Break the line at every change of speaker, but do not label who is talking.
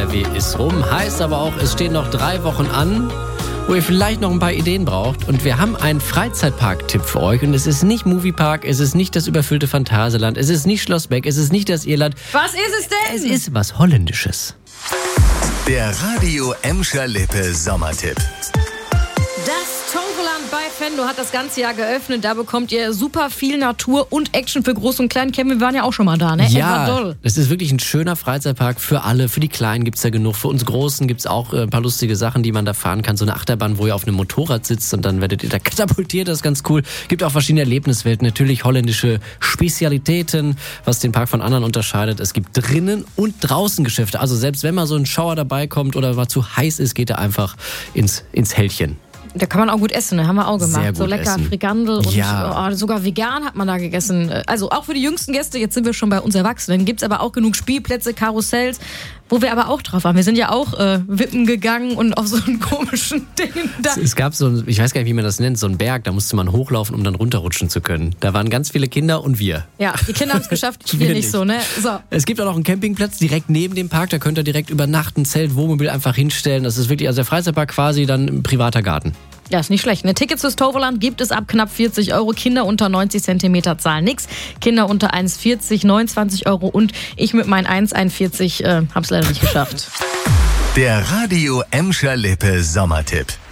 NRW ist rum. Heißt aber auch, es stehen noch 3 Wochen an, wo ihr vielleicht noch ein paar Ideen braucht. Und wir haben einen Freizeitpark-Tipp für euch. Und es ist nicht Moviepark, es ist nicht das überfüllte Phantasialand, es ist nicht Schloss Beck, es ist nicht das Irland.
Was ist es denn?
Es ist was Holländisches.
Der Radio Emscher Lippe Sommertipp.
Das Toverland bei Venlo hat das ganze Jahr geöffnet. Da bekommt ihr super viel Natur und Action für Groß und Klein. Kevin, wir waren ja auch schon mal da, ne?
Ja, es ist wirklich ein schöner Freizeitpark für alle. Für die Kleinen gibt's da genug. Für uns Großen gibt's auch ein paar lustige Sachen, die man da fahren kann. So eine Achterbahn, wo ihr auf einem Motorrad sitzt und dann werdet ihr da katapultiert. Das ist ganz cool. Gibt auch verschiedene Erlebniswelten. Natürlich holländische Spezialitäten, was den Park von anderen unterscheidet. Es gibt drinnen und draußen Geschäfte. Also selbst wenn mal so ein Schauer dabei kommt oder mal zu heiß ist, geht er einfach ins Hältchen.
Da kann man auch gut essen, ne? Haben wir auch gemacht.
Sehr gut
so lecker
essen.
Frikandel und
Ja.
sogar vegan hat man da gegessen. Also auch für die jüngsten Gäste, jetzt sind wir schon bei uns Erwachsenen, gibt's aber auch genug Spielplätze, Karussells, wo wir aber auch drauf waren. Wir sind ja auch wippen gegangen und auf so einen komischen Ding da.
Es gab so ein, ich weiß gar nicht, wie man das nennt, so einen Berg, da musste man hochlaufen, um dann runterrutschen zu können. Da waren ganz viele Kinder und wir.
Ja, die Kinder haben es geschafft, wir nicht so, ne? So.
Es gibt auch noch einen Campingplatz direkt neben dem Park, da könnt ihr direkt übernachten, Zelt, Wohnmobil einfach hinstellen. Das ist wirklich, also der Freizeitpark quasi dann ein privater Garten.
Ja, ist nicht schlecht. Ne? Tickets fürs Toverland gibt es ab knapp 40 €. Kinder unter 90 cm zahlen nichts. Kinder unter 1,40, 29 € und ich mit meinen 1,41 hab's leider nicht geschafft.
Der Radio Emscher Lippe Sommertipp.